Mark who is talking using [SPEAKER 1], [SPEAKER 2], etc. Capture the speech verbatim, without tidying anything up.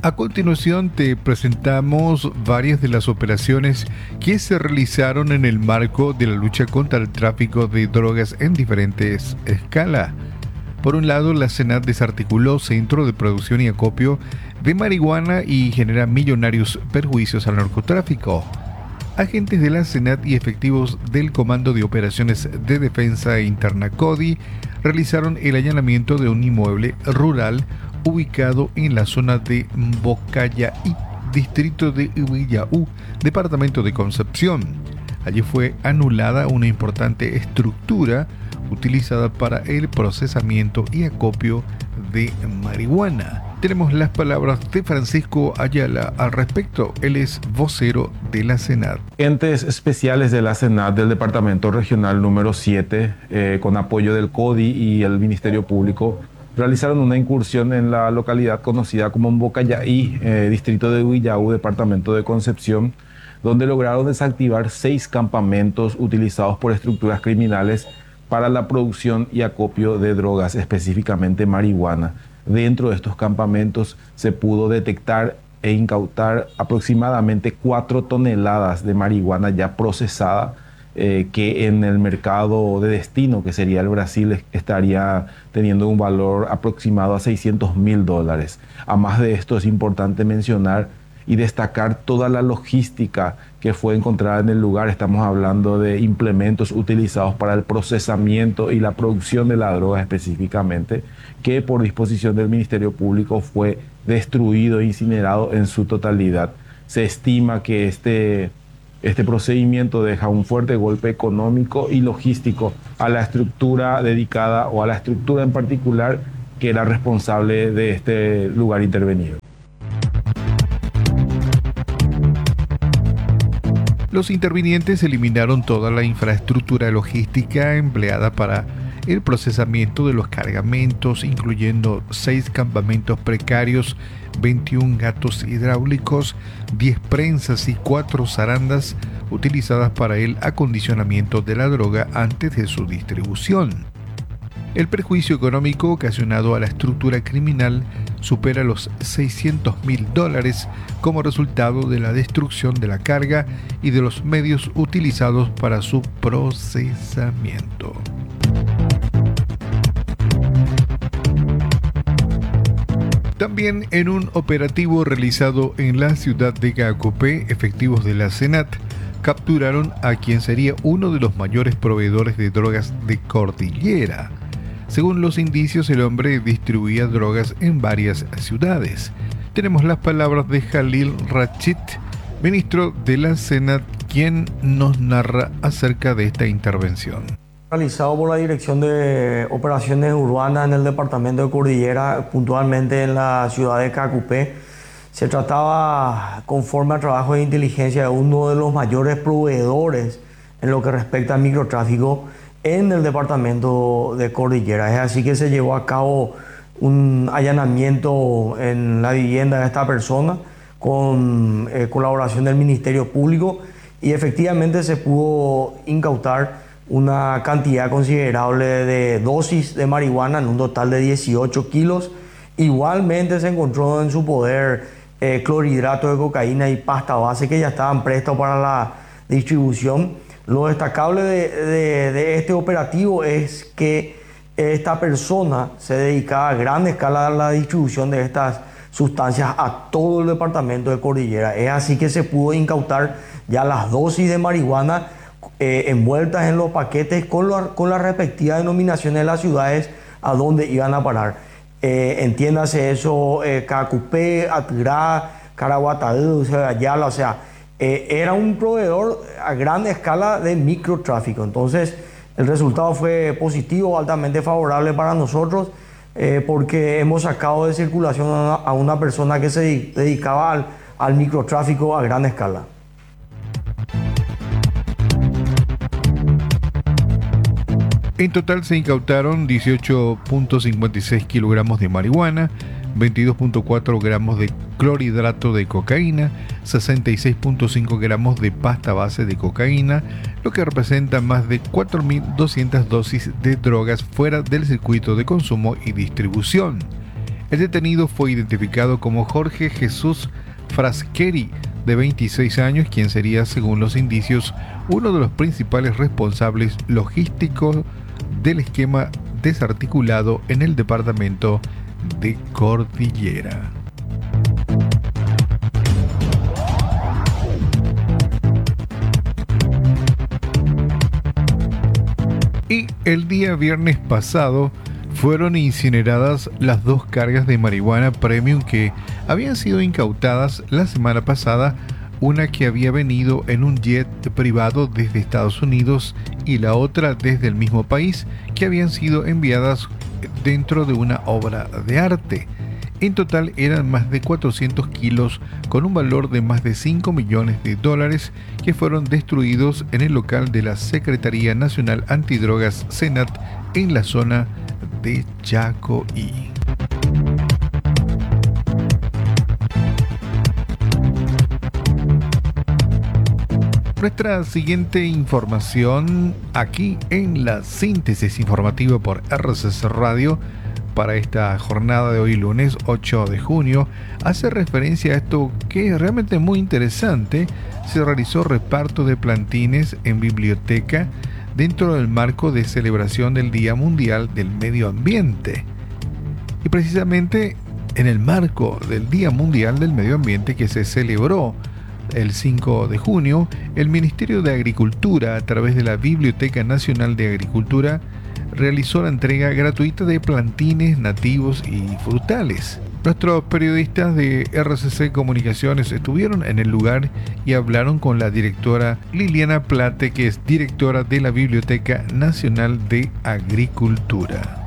[SPEAKER 1] A continuación te presentamos varias de las operaciones que se realizaron en el marco de la lucha contra el tráfico de drogas en diferentes escalas. Por un lado, la SENAT desarticuló centro de producción y acopio de marihuana y genera millonarios perjuicios al narcotráfico. Agentes de la SENAT y efectivos del Comando de Operaciones de Defensa Interna CODI realizaron el allanamiento de un inmueble rural ubicado en la zona de Mbocayaí, distrito de Ubiyaú, departamento de Concepción. Allí fue anulada una importante estructura utilizada para el procesamiento y acopio de marihuana. Tenemos las palabras de Francisco Ayala al respecto. Él es vocero de la SENAT.
[SPEAKER 2] Entes especiales de la SENAT del Departamento Regional número siete, eh, con apoyo del CODI y el Ministerio Público, realizaron una incursión en la localidad conocida como Mbocayaí, eh, distrito de Ubiyaú, departamento de Concepción, donde lograron desactivar seis campamentos utilizados por estructuras criminales para la producción y acopio de drogas, específicamente marihuana. Dentro de estos campamentos se pudo detectar e incautar aproximadamente cuatro toneladas de marihuana ya procesada, eh, que en el mercado de destino, que sería el Brasil, estaría teniendo un valor aproximado a seiscientos mil dólares. A más de esto, es importante mencionar y destacar toda la logística que fue encontrada en el lugar. Estamos hablando de implementos utilizados para el procesamiento y la producción de la droga específicamente, que por disposición del Ministerio Público fue destruido e incinerado en su totalidad. Se estima que este, este procedimiento deja un fuerte golpe económico y logístico a la estructura dedicada o a la estructura en particular que era responsable de este lugar intervenido.
[SPEAKER 1] Los intervinientes eliminaron toda la infraestructura logística empleada para el procesamiento de los cargamentos, incluyendo seis campamentos precarios, veintiún gatos hidráulicos, diez prensas y cuatro zarandas utilizadas para el acondicionamiento de la droga antes de su distribución. El perjuicio económico ocasionado a la estructura criminal supera los seiscientos mil dólares como resultado de la destrucción de la carga y de los medios utilizados para su procesamiento. También en un operativo realizado en la ciudad de Caacupé, efectivos de la SENAT capturaron a quien sería uno de los mayores proveedores de drogas de Cordillera. Según los indicios, el hombre distribuía drogas en varias ciudades. Tenemos las palabras de Jalil Rachid, ministro de la SENAT, quien nos narra acerca de esta intervención.
[SPEAKER 3] Realizado por la Dirección de Operaciones Urbanas en el departamento de Cordillera, puntualmente en la ciudad de Caacupé. Se trataba, conforme al trabajo de inteligencia, de uno de los mayores proveedores en lo que respecta al microtráfico en el departamento de Cordillera. Es así que se llevó a cabo un allanamiento en la vivienda de esta persona con eh, colaboración del Ministerio Público, y efectivamente se pudo incautar una cantidad considerable de dosis de marihuana en un total de dieciocho kilos. Igualmente se encontró en su poder eh, clorhidrato de cocaína y pasta base que ya estaban prestos para la distribución. Lo destacable de, de, de este operativo es que esta persona se dedicaba a gran escala a la distribución de estas sustancias a todo el departamento de Cordillera. Es así que se pudo incautar ya las dosis de marihuana eh, envueltas en los paquetes con, lo, con las respectivas denominaciones de las ciudades a donde iban a parar. Eh, entiéndase eso, eh, Caacupé, Atirá, Caraguatadú, o sea, Ayala, o sea, Eh, era un proveedor a gran escala de microtráfico. Entonces el resultado fue positivo, altamente favorable para nosotros, eh, porque hemos sacado de circulación a una, a una persona que se dedicaba al, al microtráfico a gran escala.
[SPEAKER 1] En total se incautaron dieciocho punto cincuenta y seis kilogramos de marihuana, veintidós punto cuatro gramos de clorhidrato de cocaína, sesenta y seis punto cinco gramos de pasta base de cocaína, lo que representa más de cuatro mil doscientas dosis de drogas fuera del circuito de consumo y distribución. El detenido fue identificado como Jorge Jesús Frasqueri, de veintiséis años, quien sería, según los indicios, uno de los principales responsables logísticos del esquema desarticulado en el departamento de Cordillera. Y el día viernes pasado fueron incineradas las dos cargas de marihuana premium que habían sido incautadas la semana pasada, una que había venido en un jet privado desde Estados Unidos y la otra desde el mismo país, que habían sido enviadas dentro de una obra de arte. En total eran más de cuatrocientos kilos con un valor de más de cinco millones de dólares que fueron destruidos en el local de la Secretaría Nacional Antidrogas Senat en la zona de Yacoí. Nuestra siguiente información aquí en la síntesis informativa por R C C Radio para esta jornada de hoy lunes ocho de junio hace referencia a esto que es realmente muy interesante. Se realizó reparto de plantines en biblioteca dentro del marco de celebración del Día Mundial del Medio Ambiente. Y precisamente en el marco del Día Mundial del Medio Ambiente que se celebró el cinco de junio, el Ministerio de Agricultura, a través de la Biblioteca Nacional de Agricultura, realizó la entrega gratuita de plantines nativos y frutales. Nuestros periodistas de R C C Comunicaciones estuvieron en el lugar y hablaron con la directora Liliana Plate, que es directora de la Biblioteca Nacional de Agricultura.